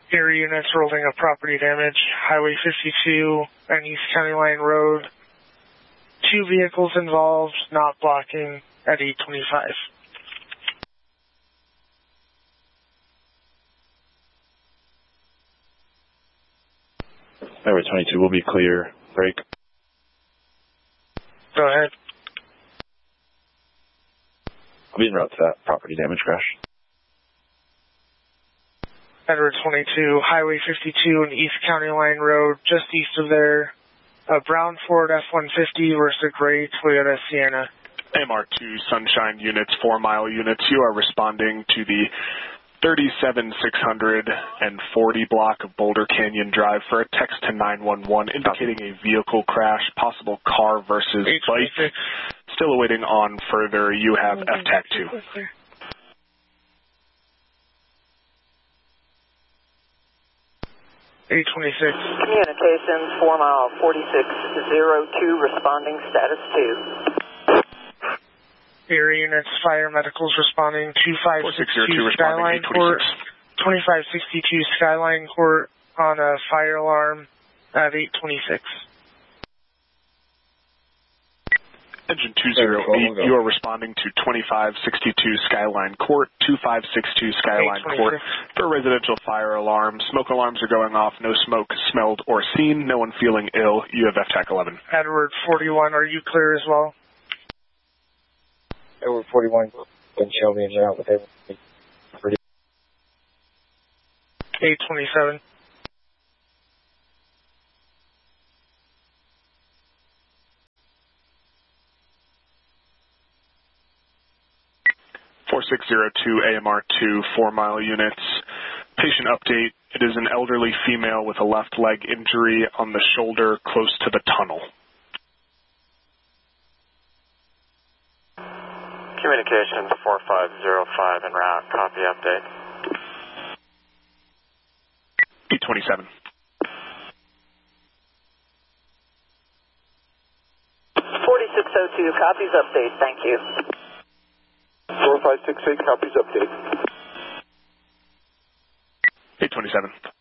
Air units rolling up property damage, Highway 52 and East County Line Road. 2 vehicles involved, not blocking at 825. Highway 22 will be clear. Break. Go ahead. I'll be en route to that property damage crash. Edward 22, Highway 52 and East County Line Road, just east of there. A brown Ford F-150 versus a gray Toyota Sienna. AMR2 Sunshine units, 4 Mile units. You are responding to the 37640 block of Boulder Canyon Drive for a text to 911 indicating a vehicle crash, possible car versus bike. Still awaiting on further. You have FTAC 2. 826. Communications, 4 Mile 4602, responding status 2. Air units, fire medicals responding 2562 Skyline Court, 2562 Skyline Court on a fire alarm at 826. Engine 208, you are responding to 2562 Skyline Court, 2562 Skyline Court for a residential fire alarm. Smoke alarms are going off. No smoke smelled or seen. No one feeling ill. You have FTAC 11. Edward 41, are you clear as well? Edward 41, can show me in route with everything. 827. AMR2, 4 Mile units. Patient update. It is an elderly female with a left leg injury on the shoulder close to the tunnel. Communications 4505 en route. Copy update. 827. 4602, copies update. Thank you. 4568, copies update. 827.